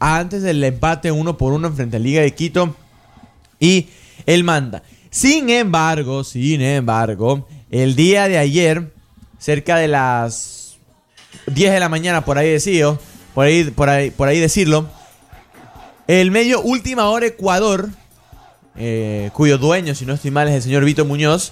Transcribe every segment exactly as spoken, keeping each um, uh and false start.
antes del empate uno por uno frente a Liga de Quito y el Manta. Sin embargo, sin embargo, el día de ayer, cerca de las diez de la mañana, por ahí decido, por ahí, por ahí, por ahí decirlo, el medio Última Hora Ecuador, eh, cuyo dueño, si no estoy mal, es el señor Vito Muñoz,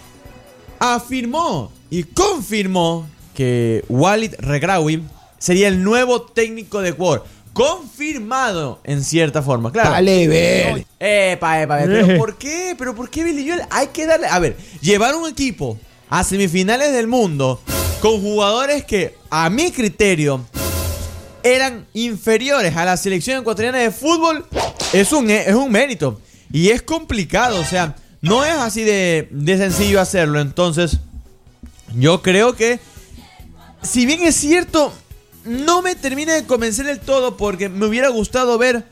afirmó y confirmó que Walid Regragui sería el nuevo técnico de Ecuador. Confirmado en cierta forma, claro. Vale, ver. Epa, epa, pero ¿por qué? ¿Pero por qué, Billy Joel? Hay que darle... A ver, llevar un equipo a semifinales del mundo con jugadores que, a mi criterio, eran inferiores a la selección ecuatoriana de fútbol, es un, es un mérito. Y es complicado, o sea, no es así de, de sencillo hacerlo. Entonces, yo creo que, si bien es cierto, no me termina de convencer del todo, porque me hubiera gustado ver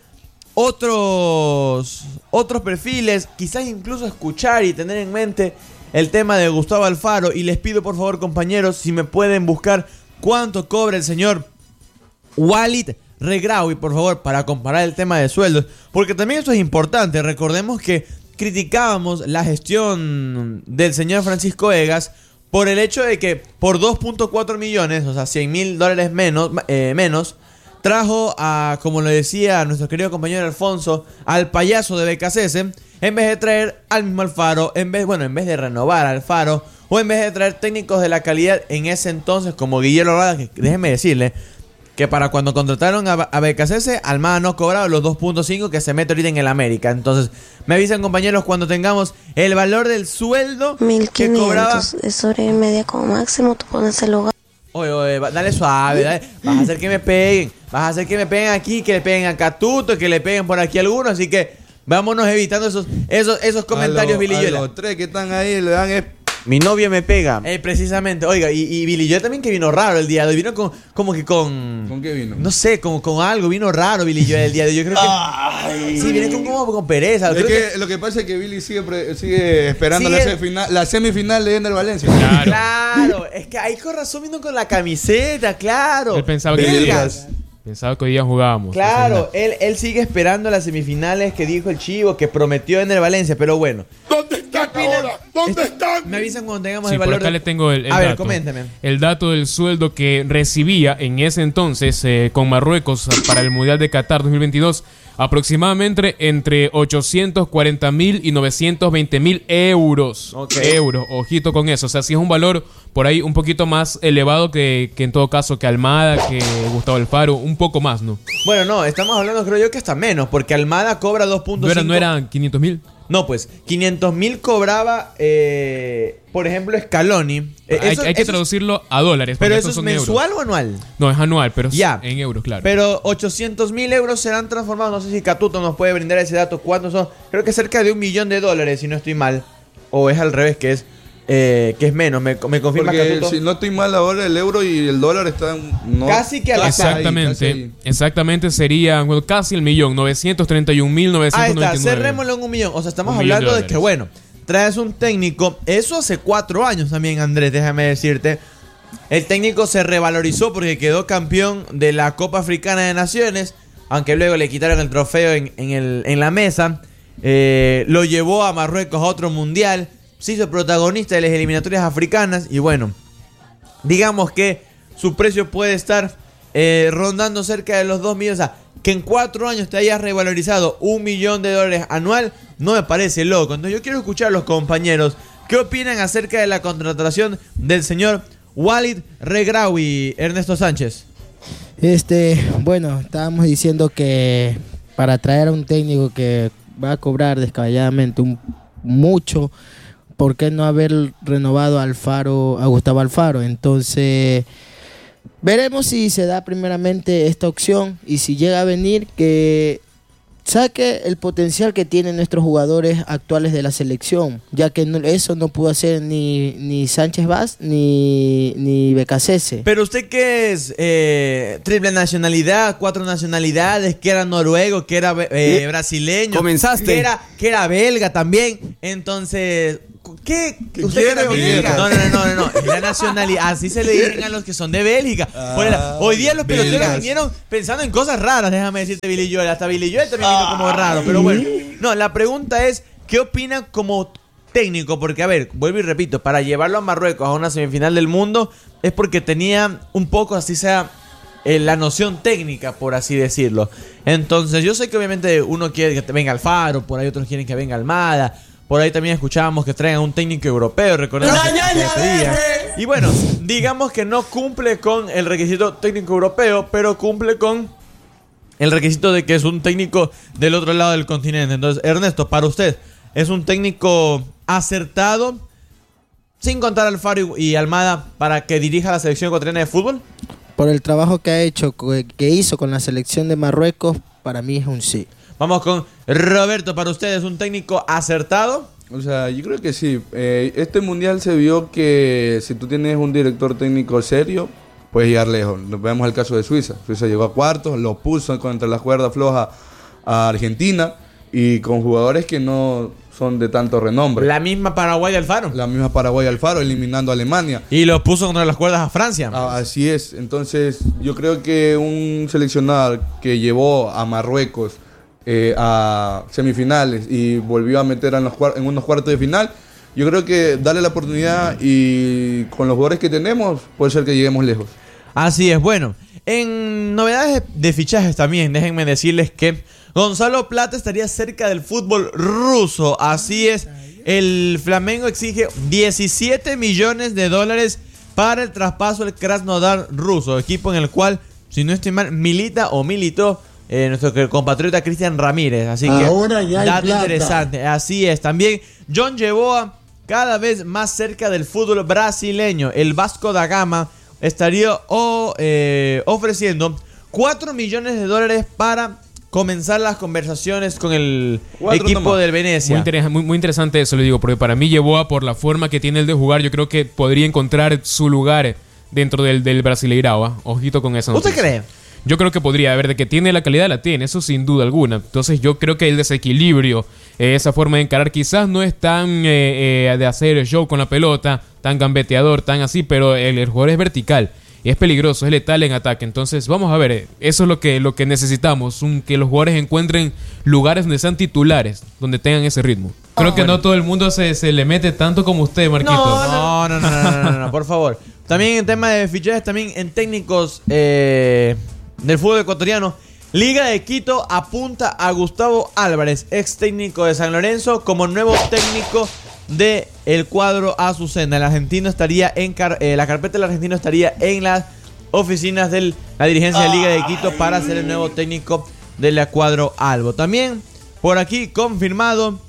otros, otros perfiles, quizás incluso escuchar y tener en mente el tema de Gustavo Alfaro. Y les pido por favor, compañeros, si me pueden buscar cuánto cobra el señor Walid Regragui, por favor, para comparar el tema de sueldos, porque también esto es importante. Recordemos que criticábamos la gestión del señor Francisco Egas por el hecho de que por dos punto cuatro millones, o sea, cien mil dólares menos, eh, menos, trajo a, como lo decía nuestro querido compañero Alfonso, al payaso de B K C S, en vez de traer al mismo Alfaro, en vez, bueno, en vez de renovar a Alfaro, o en vez de traer técnicos de la calidad en ese entonces, como Guillermo Almada, que déjenme decirle que para cuando contrataron a, a B K C S, Almada no cobraba los dos punto cinco que se mete ahorita en el América. Entonces, me avisan, compañeros, cuando tengamos el valor del sueldo mil quinientos, que cobraba. Es hora y media como máximo, tú pones el hogar. Oye, oye, dale suave, dale. Vas a hacer que me peguen. Vas a hacer que me peguen aquí, que le peguen a Catuto, que le peguen por aquí a algunos. Así que vámonos evitando esos, esos, esos comentarios, Billy Joel. A los tres que están ahí le dan... Es... Mi novio me pega. Eh, precisamente, oiga, y, y Billy Joel también, que vino raro el día de hoy. Vino con, como que con... ¿Con qué vino? No sé, como con algo. Vino raro Billy Joel el día de hoy. Yo creo que... Ay. Sí, viene con, como con pereza. Es Creo que, que... lo que pasa es que Billy sigue, pre, sigue esperando Sigue... La, semifinal, la semifinal de Ender Valencia. Claro. Claro, es que ahí con razón vino con la camiseta, claro. Él pensaba que, Vergas. pensaba que hoy día jugábamos. Claro, él, él sigue esperando las semifinales que dijo el Chivo, que prometió en el Valencia, pero bueno. ¿Dónde están ahora? ¿Dónde están? Me avisan cuando tengamos Sí, el por valor. acá de... le tengo el, el A dato. ver, coméntame. El dato del sueldo que recibía en ese entonces eh, con Marruecos para el Mundial de Qatar dos mil veintidós. Aproximadamente entre ochocientos cuarenta mil y novecientos veinte mil euros. Okay. Euros, ojito con eso. O sea, sí es un valor por ahí un poquito más elevado que, que en todo caso que Almada, que Gustavo Alfaro, un poco más, ¿no? Bueno, no, estamos hablando creo yo que hasta menos, porque Almada cobra dos punto cinco. ¿No, era, ¿No eran quinientos mil? No, pues, quinientos mil cobraba, eh, por ejemplo, Scaloni. Eh, hay eso, hay que eso traducirlo a dólares. ¿Pero eso estos es son mensual euros. o anual? No, es anual, pero Ya. en euros, claro. Pero ochocientos mil euros serán transformados. No sé si Catuto nos puede brindar ese dato. ¿Cuántos son? Creo que cerca de un millón de dólares, si no estoy mal. O es al revés, que es eh, que es menos. Me, me confirma Porque Catuto. si no estoy mal ahora, el euro y el dólar están... No, Casi que a la casi ahí, Exactamente, casi ahí. exactamente serían bueno, casi el millón, novecientos treinta y un mil Ahí novecientos noventa está, y nueve. cerrémoslo en un millón. O sea, estamos Un millón hablando de de, que, dólares. bueno, traes un técnico. Eso hace cuatro años también, Andrés, déjame decirte. El técnico se revalorizó porque quedó campeón de la Copa Africana de Naciones, aunque luego le quitaron el trofeo en, en, el, en la mesa. Eh, lo llevó a Marruecos a otro mundial. Se hizo protagonista de las eliminatorias africanas. Y bueno, digamos que su precio puede estar eh, rondando cerca de los dos millones. O sea, que en cuatro años te hayas revalorizado un millón de dólares anual, no me parece loco. Entonces yo quiero escuchar a los compañeros qué opinan acerca de la contratación del señor Walid Regragui, Ernesto Sánchez. Este, bueno, estábamos diciendo que para traer a un técnico que va a cobrar descabelladamente un, mucho, ¿por qué no haber renovado a Alfaro, a Gustavo Alfaro? Entonces, veremos si se da primeramente esta opción y si llega a venir, que saque el potencial que tienen nuestros jugadores actuales de la selección, ya que no, eso no pudo hacer ni, ni Sánchez Vaz ni, ni B K C S. Pero usted que es eh, triple nacionalidad, cuatro nacionalidades, que era noruego, que era eh, brasileño, Comenzaste. que era, que era belga también. Entonces, ¿Qué? ¿Qué ¿Usted quiere o quiere? quiere? No, no, no, no, no. Es la nacionalidad. Así se le dicen a los que son de Bélgica. Por el- hoy día los peloteros belgas. vinieron pensando en cosas raras, déjame decirte, Billy Joel. Hasta Billy Joel también vino como raro. Pero bueno. No, la pregunta es, ¿qué opina como técnico? Porque, a ver, vuelvo y repito, para llevarlo a Marruecos a una semifinal del mundo es porque tenía un poco, así sea, eh, la noción técnica, por así decirlo. Entonces, yo sé que obviamente uno quiere que te venga Alfaro, por ahí otros quieren que venga Almada, por ahí también escuchábamos que traigan un técnico europeo, recordemos que se pedía. Y bueno, digamos que no cumple con el requisito técnico europeo, pero cumple con el requisito de que es un técnico del otro lado del continente. Entonces, Ernesto, para usted, ¿es un técnico acertado, sin contar a Alfaro y y Almada, para que dirija la selección ecuatoriana de fútbol? Por el trabajo que ha hecho, que hizo con la selección de Marruecos, para mí es un sí. Vamos con Roberto, para usted, ¿es un técnico acertado? O sea, yo creo que sí. Eh, este mundial se vio que si tú tienes un director técnico serio, puedes llegar lejos. Nos vemos el caso de Suiza. Suiza llegó a cuartos, lo puso contra la cuerda floja a Argentina y con jugadores que no son de tanto renombre. La misma Paraguay de Alfaro. La misma Paraguay Alfaro eliminando a Alemania. Y lo puso contra las cuerdas a Francia. Ah, así es. Entonces, yo creo que un seleccionador que llevó a Marruecos eh, a semifinales y volvió a meter en, los cuar- en unos cuartos de final, yo creo que darle la oportunidad y con los jugadores que tenemos, puede ser que lleguemos lejos. Así es, bueno. En novedades de fichajes también, déjenme decirles que Gonzalo Plata estaría cerca del fútbol ruso. Así es, el Flamengo exige diecisiete millones de dólares para el traspaso del Krasnodar ruso, equipo en el cual, si no estoy mal, milita o militó eh, nuestro compatriota Cristian Ramírez. Así que, Ahora ya hay dato plata. interesante. Así es, también John Yeboah cada vez más cerca del fútbol brasileño. El Vasco da Gama estaría o, eh, ofreciendo cuatro millones de dólares para comenzar las conversaciones con el Cuatro equipo nomás. del Muy, Venecia. interes- muy, muy interesante eso, le digo, porque para mí Yeboah, por la forma que tiene el de jugar, yo creo que podría encontrar su lugar dentro del, del Brasileirao. ¿Ah? Ojito con eso. ¿Usted cree? Yo creo que podría, a ver, de que tiene la calidad, la tiene, eso sin duda alguna. Entonces yo creo que el desequilibrio, eh, esa forma de encarar, quizás no es tan eh, eh, de hacer show con la pelota, tan gambeteador, tan así, pero el, el jugador es vertical. Y es peligroso, es letal en ataque. Entonces, vamos a ver, eh, eso es lo que, lo que necesitamos, un, que los jugadores encuentren lugares donde sean titulares, donde tengan ese ritmo. Creo que no todo el mundo se, se le mete tanto como usted, Marquito. No, no, no, no, no, no, no, no, por favor. También en tema de fichajes, también en técnicos eh, del fútbol ecuatoriano, Liga de Quito apunta a Gustavo Álvarez, ex técnico de San Lorenzo, como nuevo técnico de el cuadro Azucena. El argentino estaría en car eh, la carpeta del argentino estaría en las oficinas de la dirigencia de Liga de Quito para ser el nuevo técnico del cuadro Albo. También por aquí confirmado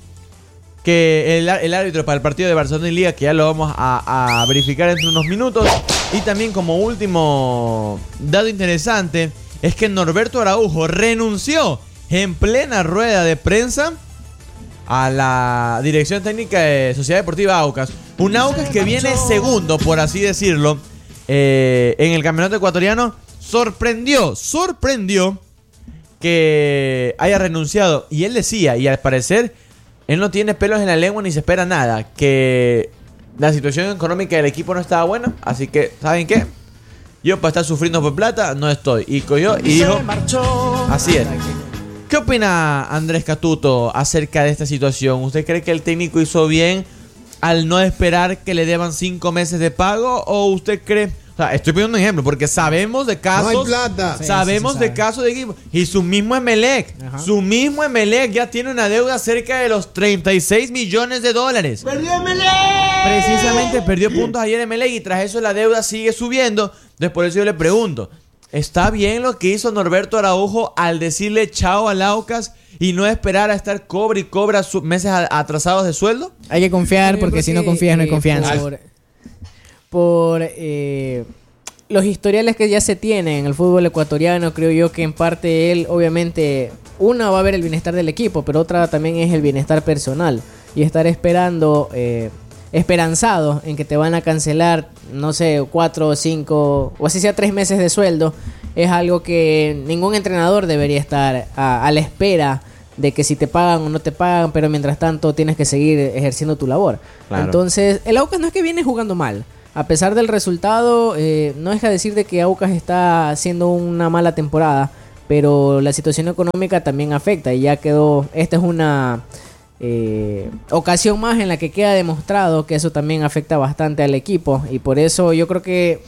que el, el árbitro para el partido de Barcelona y Liga, que ya lo vamos a, a verificar en unos minutos. Y también como último dato interesante es que Norberto Araujo renunció en plena rueda de prensa a la dirección técnica de Sociedad Deportiva Aucas. Un Aucas que viene segundo, por así decirlo, eh, en el campeonato ecuatoriano. Sorprendió, sorprendió que haya renunciado. Y él decía, y al parecer, él no tiene pelos en la lengua ni se espera nada, que la situación económica del equipo no estaba buena. Así que, ¿saben qué? Yo para estar sufriendo por plata no estoy. Y cogió y dijo, así es. ¿Qué opina Andrés Catuto acerca de esta situación? ¿Usted cree que el técnico hizo bien al no esperar que le deban cinco meses de pago? ¿O usted cree...? O sea, estoy poniendo un ejemplo porque sabemos de casos... No hay plata. Sí, sabemos sí se de sabe. casos de equipo. Y su mismo Emelec, Ajá. su mismo Emelec ya tiene una deuda cerca de los treinta y seis millones de dólares. ¡Perdió Emelec! Precisamente perdió puntos ayer Emelec y tras eso la deuda sigue subiendo. Entonces por eso yo le pregunto, ¿está bien lo que hizo Norberto Araujo al decirle chao al Aucas y no esperar a estar cobre y cobra sus meses a- atrasados de sueldo? Hay que confiar, Yo porque creo si no que, confías no hay eh, confianza. Por, por, eh, los historiales que ya se tienen en el fútbol ecuatoriano, creo yo que en parte él, obviamente, una va a ver el bienestar del equipo, pero otra también es el bienestar personal. Y estar esperando, eh, esperanzado en que te van a cancelar, no sé, cuatro o cinco, o así sea tres meses de sueldo, es algo que ningún entrenador debería estar a, a la espera de que si te pagan o no te pagan, pero mientras tanto tienes que seguir ejerciendo tu labor. Claro. Entonces, el Aucas no es que viene jugando mal. A pesar del resultado, eh, no deja de decir de que Aucas está haciendo una mala temporada, pero la situación económica también afecta y ya quedó, esta es una eh, ocasión más en la que queda demostrado que eso también afecta bastante al equipo y por eso yo creo que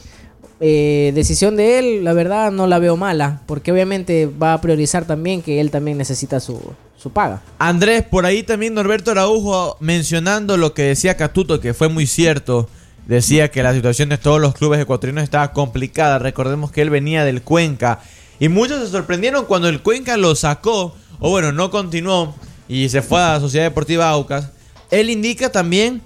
eh, decisión de él, la verdad no la veo mala, porque obviamente va a priorizar también que él también necesita su, su paga. Andrés, por ahí también Norberto Araujo mencionando lo que decía Catuto, que fue muy cierto. Decía que la situación de todos los clubes ecuatorianos estaba complicada. Recordemos que él venía del Cuenca. Y muchos se sorprendieron cuando el Cuenca lo sacó. O bueno, no continuó. Y se fue a la Sociedad Deportiva Aucas. Él indica también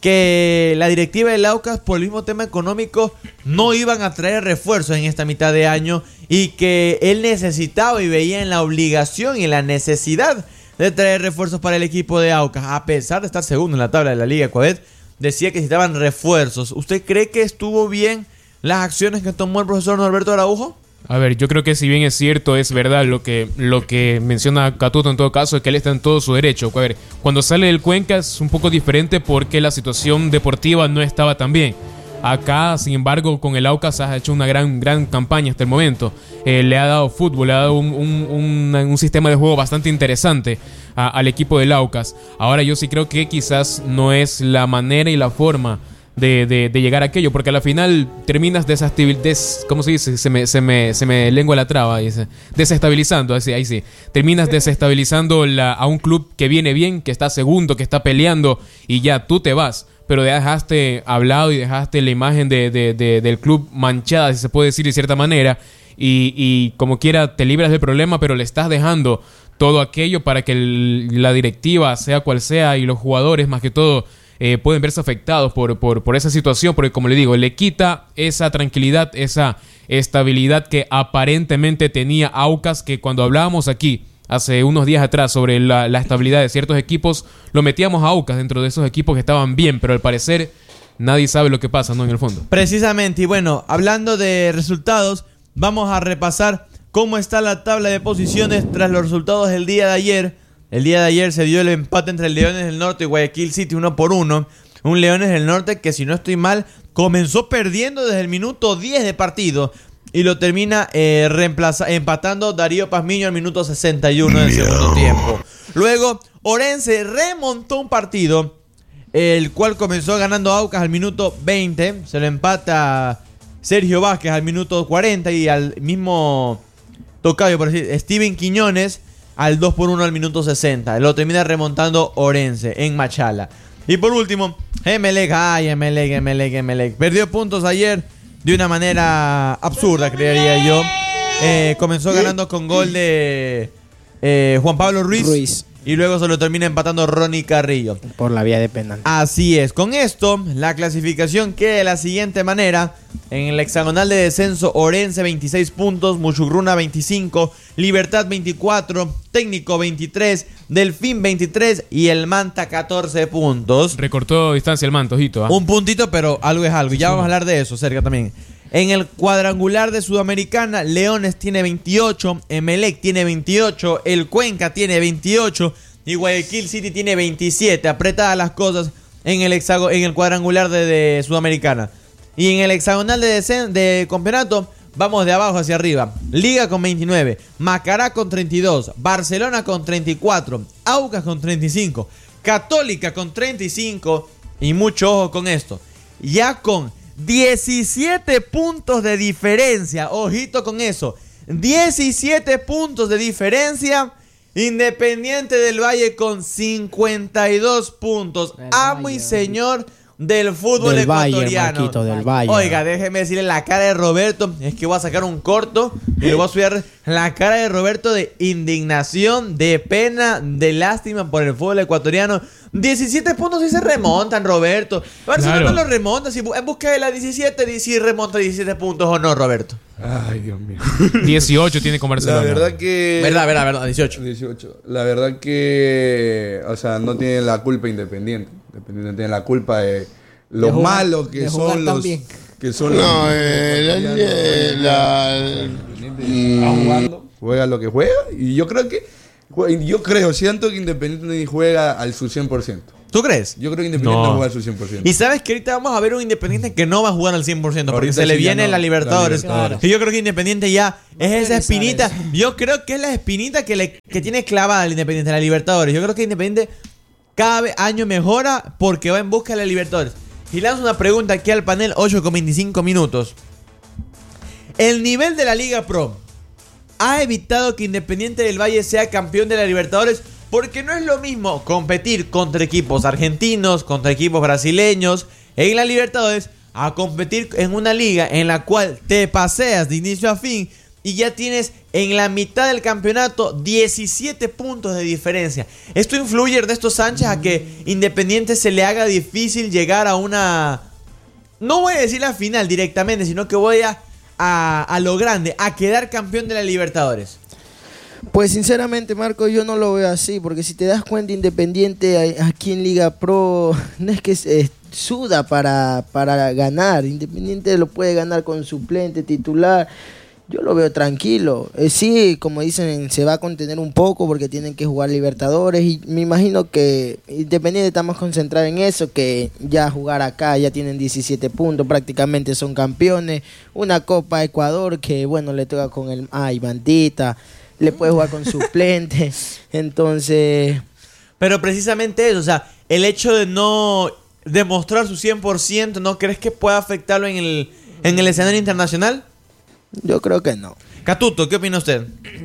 que la directiva del Aucas, por el mismo tema económico, no iban a traer refuerzos en esta mitad de año. Y que él necesitaba y veía en la obligación y en la necesidad de traer refuerzos para el equipo de Aucas. A pesar de estar segundo en la tabla de la Liga Ecuadet, decía que necesitaban refuerzos. ¿Usted cree que estuvo bien las acciones que tomó el profesor Norberto Araujo? A ver, yo creo que si bien es cierto, es verdad lo que, lo que menciona Catuto en todo caso, es que él está en todo su derecho. A ver, cuando sale del Cuenca es un poco diferente porque la situación deportiva no estaba tan bien. Acá, sin embargo, con el Aucas ha hecho una gran, gran campaña hasta el momento. Eh, le ha dado fútbol, le ha dado un, un, un, un sistema de juego bastante interesante a, al equipo del Aucas. Ahora yo sí creo que quizás no es la manera y la forma de, de, de llegar a aquello, porque a la final terminas desestabilizando, des, ¿cómo se dice? Se me, se me, se me lengua la traba, dice. Desestabilizando, ahí sí, ahí sí. Terminas desestabilizando la, a un club que viene bien, que está segundo, que está peleando y ya tú te vas. Pero dejaste hablado y dejaste la imagen de, de, de, del club manchada, si se puede decir de cierta manera, y, y como quiera te libras del problema, pero le estás dejando todo aquello para que el, la directiva, sea cual sea, y los jugadores más que todo, eh, pueden verse afectados por, por, por esa situación, porque como le digo, le quita esa tranquilidad, esa estabilidad que aparentemente tenía Aucas, que cuando hablábamos aquí hace unos días atrás sobre la, la estabilidad de ciertos equipos, lo metíamos a Aucas dentro de esos equipos que estaban bien, pero al parecer nadie sabe lo que pasa, ¿no? En el fondo. Precisamente, y bueno, hablando de resultados, vamos a repasar cómo está la tabla de posiciones tras los resultados del día de ayer. El día de ayer se dio el empate entre el Leones del Norte y Guayaquil City uno por uno. Un Leones del Norte que, si no estoy mal, comenzó perdiendo desde el minuto diez de partido. Y lo termina eh, reemplaza, empatando Darío Pazmiño al minuto sesenta y uno del segundo tiempo. Luego, Orense remontó un partido, el cual comenzó ganando Aucas al minuto veinte. Se lo empata Sergio Vázquez al minuto cuarenta y al mismo tocayo, por decir, Steven Quiñones al dos por uno al minuto sesenta. Lo termina remontando Orense en Machala. Y por último, Emelec. Ay, Emelec, Emelec, Emelec. Perdió puntos ayer de una manera absurda, creería yo. Eh, comenzó ganando con gol de eh, Juan Pablo Ruiz, Ruiz. Y luego se lo termina empatando Ronnie Carrillo. Por la vía de penal. Así es. Con esto, la clasificación queda de la siguiente manera. En el hexagonal de descenso, Orense veintiséis puntos, Muchugruna veinticinco, Libertad veinticuatro, Técnico veintitrés, Delfín veintitrés y el Manta catorce puntos. Recortó distancia el Manta, ojito. ¿eh? Un puntito, pero algo es algo. Y ya vamos a hablar de eso, cerca también. En el cuadrangular de Sudamericana, Leones tiene veintiocho, Emelec tiene veintiocho, el Cuenca tiene veintiocho y Guayaquil City tiene veintisiete. Apretadas las cosas en el, hexago, en el cuadrangular de, de Sudamericana. Y en el hexagonal de, desen, de campeonato, vamos de abajo hacia arriba. Liga con veintinueve, Macará con treinta y dos, Barcelona con treinta y cuatro, Aucas con treinta y cinco, Católica con treinta y cinco y mucho ojo con esto. Ya con diecisiete puntos de diferencia, ojito con eso, diecisiete puntos de diferencia, Independiente del Valle con cincuenta y dos puntos, el amo Valle, y señor del fútbol del ecuatoriano. Valle, Marquito, del Valle. Oiga, déjeme decirle la cara de Roberto, es que voy a sacar un corto y le voy a subir la cara de Roberto de indignación, de pena, de lástima por el fútbol ecuatoriano. diecisiete puntos sí se remontan, Roberto. Barcelona claro. No lo remonta. Si en busca de la diecisiete, si remonta diecisiete puntos o no, Roberto. Ay, Dios mío. dieciocho tiene con Barcelona. La verdad que... Verdad, verdad, verdad, dieciocho. dieciocho. La verdad que... O sea, no tiene la culpa Independiente. Independiente tiene la culpa de lo de jugar, malo que son los... También. Que son los... No, eh, la... la y... jugando, juega lo que juega. Y yo creo que Yo creo, siento que Independiente ni juega al su cien por ciento. ¿Tú crees? Yo creo que Independiente No. no juega al su cien por ciento. Y sabes que ahorita vamos a ver un Independiente que no va a jugar al cien por ciento porque Ahorita se le sí ya viene no, la Libertadores. la Libertadores. Y yo creo que Independiente ya es esa realizar espinita. eso. Yo creo que es la espinita que, le, que tiene clavada el Independiente, la Libertadores. Yo creo que Independiente cada vez- año mejora porque va en busca de la Libertadores. Y lanzo una pregunta aquí al panel, ocho con veinticinco minutos. El nivel de la Liga Pro ha evitado que Independiente del Valle sea campeón de la Libertadores, porque no es lo mismo competir contra equipos argentinos, contra equipos brasileños en la Libertadores, a competir en una liga en la cual te paseas de inicio a fin y ya tienes en la mitad del campeonato diecisiete puntos de diferencia. Esto influye, Ernesto Sánchez, a que Independiente se le haga difícil llegar a una... No voy a decir la final directamente, sino que voy a, a, a lo grande, a quedar campeón de la Libertadores. Pues sinceramente, Marco, yo no lo veo así, porque si te das cuenta, Independiente a- aquí en Liga Pro no es que se suda para, para ganar. Independiente lo puede ganar con suplente, titular. Yo lo veo tranquilo. Eh, sí, como dicen, se va a contener un poco porque tienen que jugar Libertadores y me imagino que Independiente está más concentrado en eso que ya jugar acá. Ya tienen diecisiete puntos, prácticamente son campeones. Una Copa Ecuador que, bueno, le toca con el... Ay, bandita. Le puede jugar con suplente. Entonces... Pero precisamente eso, o sea, el hecho de no demostrar su cien por ciento, ¿no crees que pueda afectarlo en el, en el escenario internacional? yo creo que no. Catuto, ¿qué opina usted?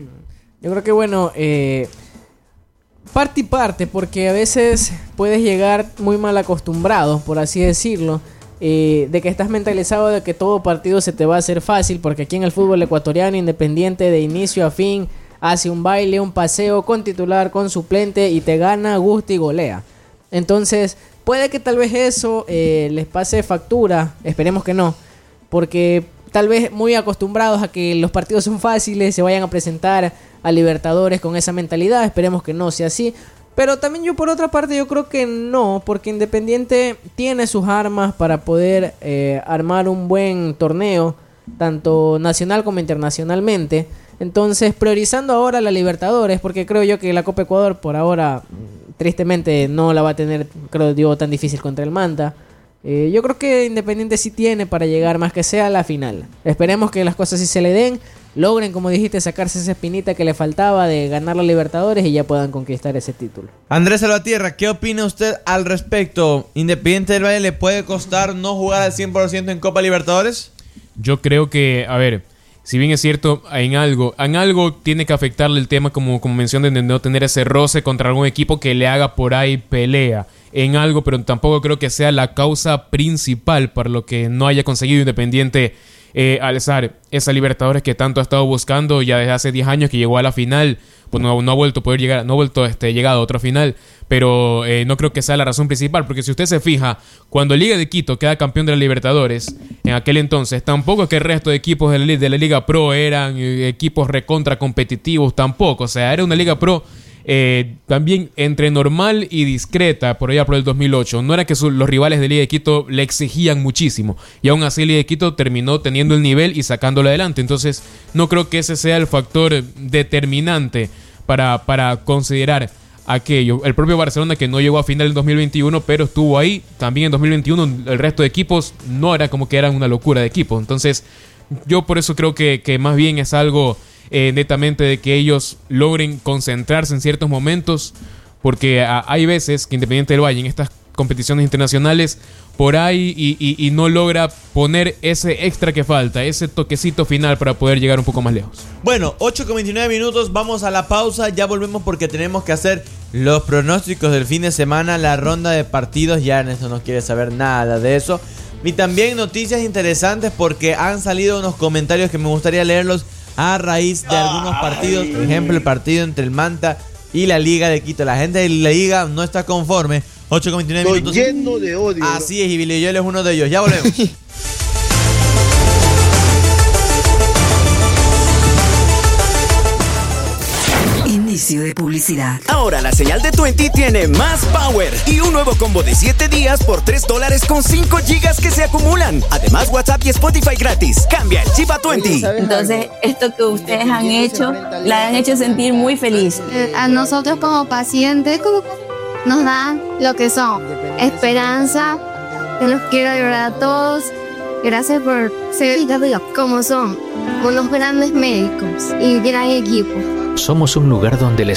Yo creo que bueno, eh, parte y parte, porque a veces puedes llegar muy mal acostumbrado, por así decirlo, eh, de que estás mentalizado de que todo partido se te va a hacer fácil, porque aquí en el fútbol ecuatoriano, Independiente de inicio a fin hace un baile, un paseo con titular, con suplente y te gana, gusta y golea. Entonces, puede que tal vez eso eh, les pase factura, esperemos que no, porque tal vez muy acostumbrados a que los partidos son fáciles, se vayan a presentar a Libertadores con esa mentalidad, esperemos que no sea así. Pero también yo por otra parte yo creo que no, porque Independiente tiene sus armas para poder eh, armar un buen torneo, tanto nacional como internacionalmente. Entonces, priorizando ahora la Libertadores, porque creo yo que la Copa Ecuador por ahora, tristemente, no la va a tener, creo yo, tan difícil contra el Manta. Eh, yo creo que Independiente sí tiene para llegar más que sea a la final. Esperemos que las cosas sí se le den, logren, como dijiste, sacarse esa espinita que le faltaba de ganar la Libertadores y ya puedan conquistar ese título. Andrés Salvatierra, ¿qué opina usted al respecto? ¿Independiente del Valle le puede costar no jugar al cien por ciento en Copa Libertadores? Yo creo que, a ver, si bien es cierto, en algo, en algo tiene que afectarle el tema, como, como mencioné, de no tener ese roce contra algún equipo que le haga por ahí pelea en algo, pero tampoco creo que sea la causa principal para lo que no haya conseguido Independiente eh, alzar esa Libertadores que tanto ha estado buscando ya desde hace diez años, que llegó a la final. Pues no, no ha vuelto a poder llegar, no ha vuelto este, llegado a otra final, pero eh, no creo que sea la razón principal, porque si usted se fija, cuando Liga de Quito queda campeón de la Libertadores, en aquel entonces, tampoco es que el resto de equipos de la, de la Liga Pro eran eh, equipos recontra competitivos, tampoco, o sea, era una Liga Pro eh, también entre normal y discreta, por allá por el dos mil ocho, no era que su, los rivales de Liga de Quito le exigían muchísimo, y aún así Liga de Quito terminó teniendo el nivel y sacándolo adelante, entonces no creo que ese sea el factor determinante para, para considerar aquello. El propio Barcelona, que no llegó a final en dos mil veintiuno, pero estuvo ahí también en dos mil veintiuno, el resto de equipos no era como que eran una locura de equipos, entonces yo por eso creo que, que más bien es algo eh, netamente de que ellos logren concentrarse en ciertos momentos, porque a, hay veces que Independiente del Valle en estas competiciones internacionales por ahí y, y, y no logra poner ese extra que falta, ese toquecito final para poder llegar un poco más lejos. Bueno, ocho con veintinueve minutos, vamos a la pausa, ya volvemos porque tenemos que hacer los pronósticos del fin de semana, la ronda de partidos, ya Ernesto no quiere saber nada de eso. Y también noticias interesantes porque han salido unos comentarios que me gustaría leerlos a raíz de algunos partidos, por ejemplo el partido entre el Manta y la Liga de Quito. La gente de la Liga no está conforme. ocho con veintinueve minutos. Lleno de odio. Así es, y Billy Joel es uno de ellos. Ya volvemos. Inicio de publicidad. Ahora la señal de veinte tiene más power y un nuevo combo de siete días por tres dólares con cinco gigas que se acumulan. Además, WhatsApp y Spotify gratis. Cambia el chip a veinte. Entonces, esto que ustedes han hecho, la han hecho sentir muy feliz. A nosotros como pacientes nos dan lo que son esperanza. Yo los quiero ayudar a todos. Gracias por ser como son, unos grandes médicos y gran equipo. Somos un lugar donde les